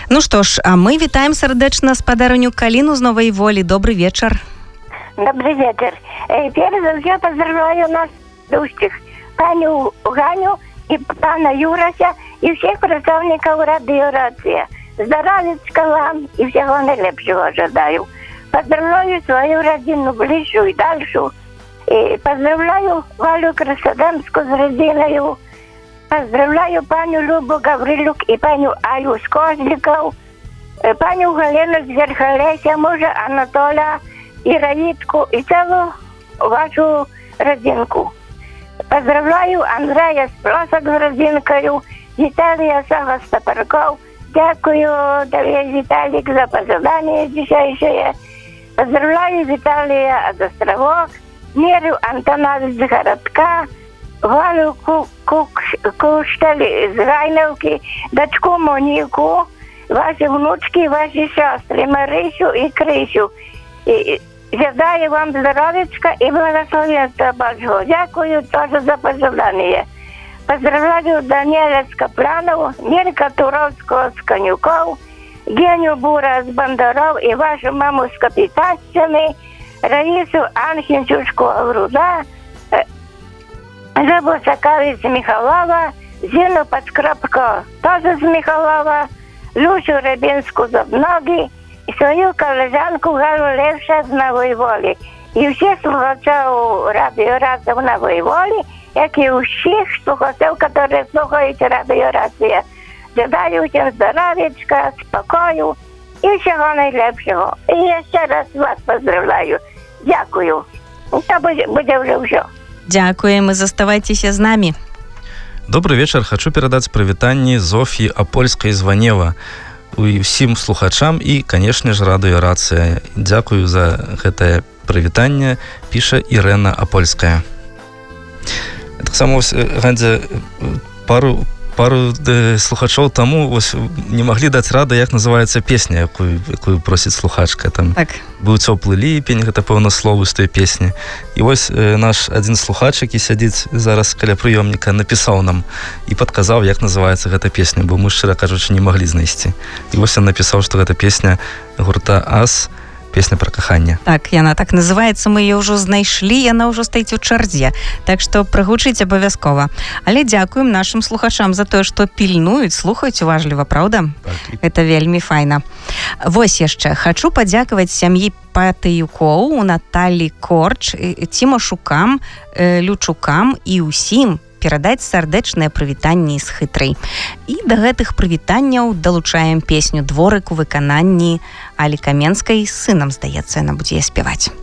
Ну што ж, а мы вітаем сардэчна спадарню Каліну з Новай Волі. Добрый вечар. Добрый вечер. Перш за все поздравляю нас всех, паню Ганю и пана Юрася и всех представников радиорации. Здоровечка вам и всего наилепшего ожидаю. Поздравляю свою родину ближнюю и дальшую. И поздравляю Валю Красодемскую с родиною. Поздравляю паню Любу Гаврилюк и паню Аю с Козликов, паню Галину с Верхолесья, мужа Анатолия и Раитку, и целую вашу родинку. Поздравляю Андрея с Плосок с родинкою, Виталия Сага с Топорков. Дякую, дорогой Виталик, за пожелание дичайшее. Поздравляю Виталия от островов, Миру Антонович с городка, Валю Кушталь из Гайновки, дочку Монику, ваши внучки, ваши сестры Марисю и Крисю. И желаю вам здоровечка и благословенства Божьего. Дякую тоже за пожелание. Поздравляю Даниэля с Капранов, Мирка Туровского с Конюков, Геню Бура с Бондаров и вашу маму с Капитанцами, Раису Анхинчушку Авруда, Любу Сакавич с Михалова, Зину Подскропко тоже с Михалова, Люшу Рябинскую с Обноги и свою коллежанку Галу Левша с Новой Воли. И всех слухачів радіорації в Новій Волі, як і всіх слухачів, які слухають радіорацію. Желаю всім здоров'ячка, спокою і всього найлепшого. І я ще раз вас поздравляю. Дякую. Це буде вже все. Дякуем и заставайтесь с нами. Добрый вечер. Хочу передать привитание Зофьи Апольской из Ванева всем слухачам и, конечно же, радиорация. Дякую за это привитание, пише Ирена Апольская. Так само, ради пару слухачоў таму не маглі даць рады, як называецца песня, якую просіць слухачка. Там так. Быў цёплы ліпень, гэта пэўна словы з той песні. І вось наш адзін слухач, які сядзіць зараз каля прыёмніка, напісаў нам і падказаў, як называецца гэта песня, бо мы, шчыра кажучы, не маглі знайсці. І вось ён напісаў, што гэта песня гурта «Ас», песня про каханне. Так, яна так называецца, мы ее ўжо знайшлі, яна ўжо стаіць у чарзе. Так што прыгучыць абавязкова. Але дзякуем нашым слухачам за тое, што пільнуюць, слухаюць уважліва, праўда? Так. Гэта вельмі файна. Вось яшчэ, хачу падзякаваць сям'і Патыюкоў, Наталі Корч, Цімашукам, Лючукам і ўсім перадаць сардэчнае прывітанне з хытрай. І да гэтых прывітанняў далучаем песню «Дворык» у выкананні Алі Каменскай. З сынам, здаецца, яна будзе спяваць.